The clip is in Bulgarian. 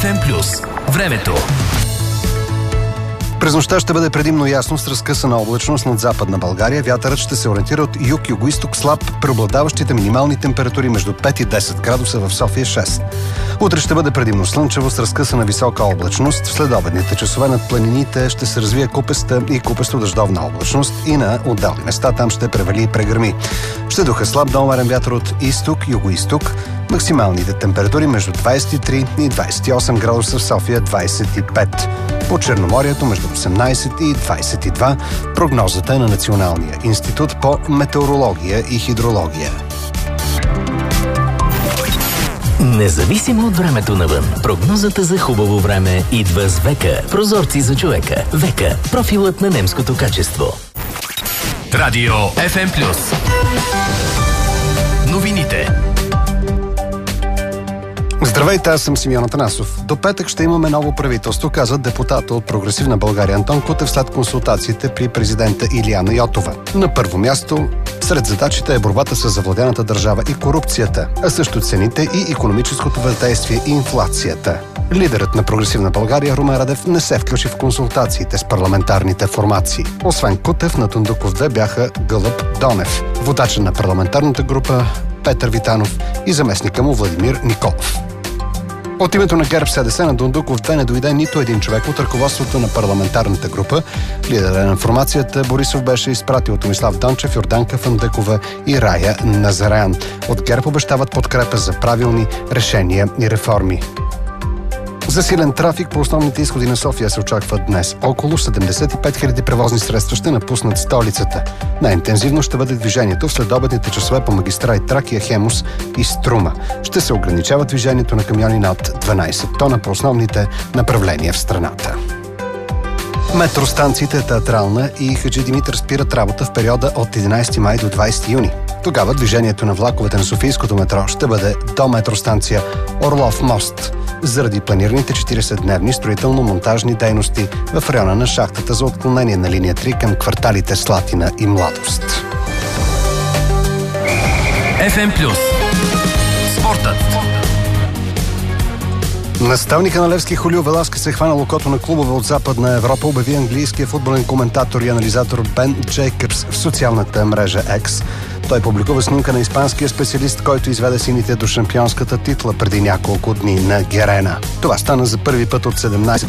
FM+. Времето. През нощта ще бъде предимно ясно с разкъсана облачност над Западна България. Вятърът ще се ориентира от юг-югоизток слаб, преобладаващите минимални температури между 5 и 10 градуса в София 6. Утре ще бъде предимно слънчево с разкъсана висока облачност. В следобедните часове над планините ще се развие купеста и купесто-дъждовна облачност и на отделни места там ще превали и прегърми. Ще духа слаб до умерен вятър от изток, югоизток. Максималните температури между 23 и 28 градуса в София 25. По Черноморието между 18 и 22. Прогнозата е на Националния институт по метеорология и хидрология. Независимо от времето навън, прогнозата за хубаво време идва с Века. Прозорци за човека. Века. Профилът на немското качество. Радио FM+. Новините. Здравейте, аз съм Симеон Атанасов. До петък ще имаме ново правителство, каза депутата от Прогресивна България Антон Кутев след консултациите при президента Илияна Йотова. На първо място, сред задачите е борбата с завладената държава и корупцията, а също цените и икономическото въздействие и инфлацията. Лидерът на Прогресивна България Румен Радев не се включи в консултациите с парламентарните формации. Освен Кутев, на Тундуков 2 бяха Гълъб Донев, водача на парламентарната група Петър Витанов и заместника му Владимир Николов. От името на ГЕРБ-СДС на Дундуков 2 не дойде нито един човек от ръководството на парламентарната група. Лидерът на информацията Борисов беше изпратил Томислав Дончев, Йорданка Фандъкова и Рая Назарян. От ГЕРБ обещават подкрепа за правилни решения и реформи. Засилен трафик по основните изходи на София се очаква днес. Около 75 000 превозни средства ще напуснат столицата. Най-интензивно ще бъде движението в следобедните часове по магистрали Тракия, Хемус и Струма. Ще се ограничава движението на камиони над 12 тона по основните направления в страната. Метростанциите Театрална и Хаджи Димитър спират работа в периода от 11 май до 20 юни. Тогава движението на влаковете на Софийското метро ще бъде до метростанция Орлов мост, заради планираните 40-дневни строително-монтажни дейности в района на шахтата за отклонение на линия 3 към кварталите Слатина и Младост. FM+. Спортът. Наставника на Левски Хулио Веласкес е хванал окото на клубове от Западна Европа, обяви английския футболен коментатор и анализатор Бен Джейкъбс в социалната мрежа X. Той публикува снимка на испанския специалист, който изведе сините до шампионската титла преди няколко дни на Герена. Това стана за първи път от 17